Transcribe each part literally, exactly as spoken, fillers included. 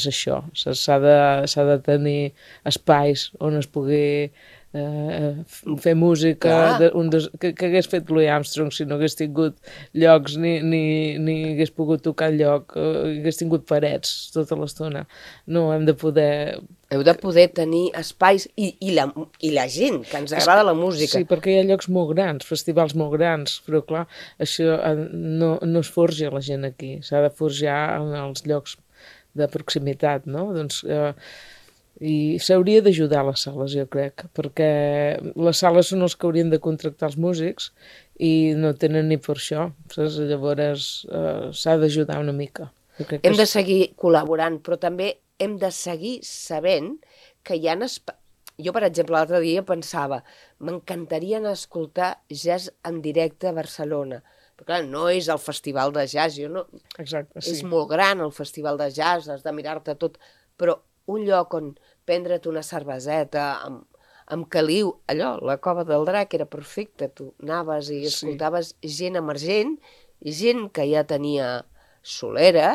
és això, s'ha de, s'ha de tenir espais on es pugui eh, fer música, de, un des, que, que hagués fet Louis Armstrong si no hagués tingut llocs ni, ni, ni hagués pogut tocar el lloc, eh, hagués tingut parets tota l'estona. No, hem de poder... Heu de poder tenir espais i, i, la, i la gent, que ens agrada la música. Sí, perquè hi ha llocs molt grans, festivals molt grans, però clar, això no, no es forja la gent aquí, s'ha de forjar en els llocs de proximitat, no? Doncs... Eh, i s'hauria d'ajudar les sales, jo crec, perquè les sales són els que haurien de contractar els músics i no tenen ni per això, saps? Llavors eh, s'ha d'ajudar una mica. Hem de seguir col·laborant, però també hem de seguir sabent que hi ha... Esp... Jo, per exemple, l'altre dia pensava, m'encantaria anar a escoltar jazz en directe a Barcelona, però clar, no és el festival de jazz, jo no... Exacte, sí. És molt gran el festival de jazz, has de mirar-te tot, però un lloc on prendre't una cerveseta amb, amb caliu, allò, la Cova del Drac era perfecta, tu anaves i escoltaves sí. gent emergent, gent que ja tenia solera,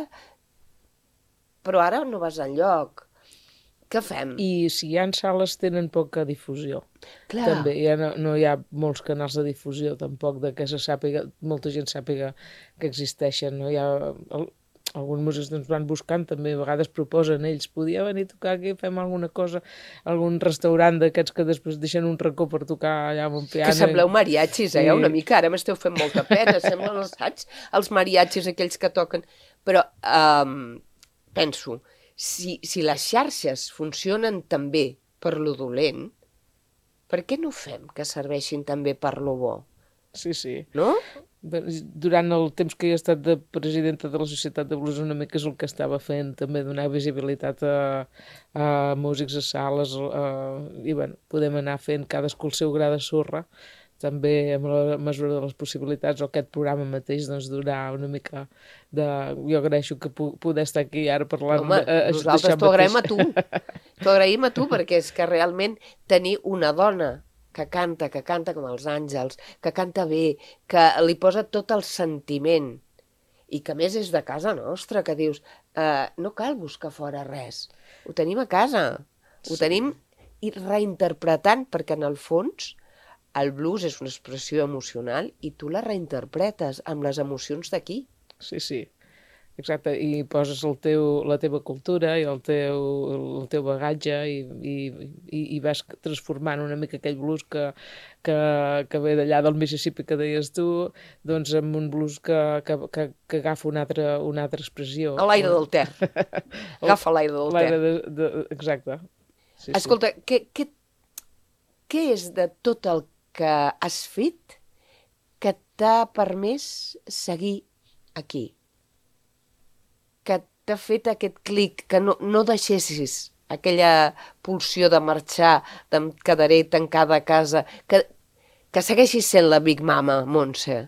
però ara no vas enlloc. Què fem? I si hi ha sales tenen poca difusió. Clar. També ja no, no hi ha molts canals de difusió tampoc, de que se sàpiga, molta gent sàpiga que existeixen, no hi ha... El, alguns músics ens van buscant, també a vegades proposen ells, podia venir a tocar aquí, fem alguna cosa, algun restaurant d'aquests que després deixen un racó per tocar allà amb un piano. Que sembleu mariachis, eh? I... Una mica, ara m'esteu fent molta pena, semblen els, saps? Els mariachis aquells que toquen. Però um, penso, si, si les xarxes funcionen també per lo dolent, per què no fem que serveixin també per lo bo? Sí, sí. No? Durant el temps que he estat de presidenta de la Societat de Blues una mica és el que estava fent, també donar visibilitat a, a músics, a sales, a, i bueno, podem anar fent cadascú el seu gra de sorra, també amb la mesura de les possibilitats, o aquest programa mateix, doncs donar una mica de... Jo agraeixo que pu poder estar aquí ara parlant... Home, a, a, nosaltres t'ho agraïm a tu, t'ho agraïm a tu, perquè és que realment tenir una dona que canta, que canta com els àngels, que canta bé, que li posa tot el sentiment, i que a més és de casa nostra, que dius, eh, no cal buscar fora res, ho tenim a casa, ho sí. tenim i reinterpretant, perquè en el fons el blues és una expressió emocional i tu la reinterpretes amb les emocions d'aquí. Sí, sí. Exacte, i poses el teu, la teva cultura i el teu, el teu bagatge i, i, i vas transformant una mica aquell blues que, que, que ve d'allà del Mississippi que deies tu, doncs amb un blues que, que, que, que agafa una altra, una altra expressió. A l'aire del Ter. Agafa l'aire del Ter. De, de, exacte. Sí, Escolta, sí. què, què, què és de tot el que has fet que t'ha permès seguir aquí? Que t'ha fet aquest clic, que no, no deixessis aquella pulsió de marxar, de em quedaré tancada a casa, que, que segueixis sent la Big Mama, Montse?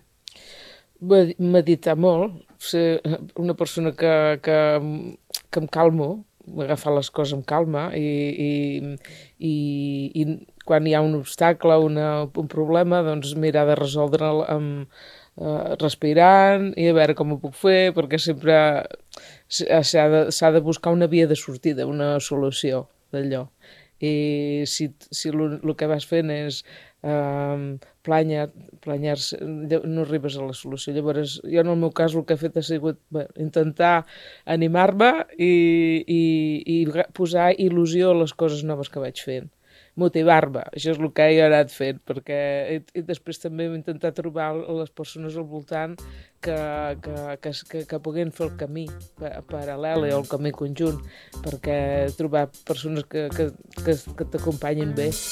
Meditar molt, ser una persona que, que, que em calmo, agafar les coses amb calma i, i, i, i quan hi ha un obstacle, una, un problema, doncs mirar de resoldre'l amb Uh, respirant i a veure com ho puc fer, perquè sempre s'ha de, s'ha de buscar una via de sortida, una solució d'allò. I si, si el que vas fent és uh, planyar, planyar no arribes a la solució. Llavors, jo en el meu cas el que he fet ha sigut bé, intentar animar-me i, i, i posar il·lusió a les coses noves que vaig fent. Motivar-me, això és el que he anat fent, perquè i, i després també hem intentat trobar les persones al voltant que, que, que, que, que puguin fer el camí paral·lel o el camí conjunt, perquè trobar persones que, que, que, que t'acompanyin bé.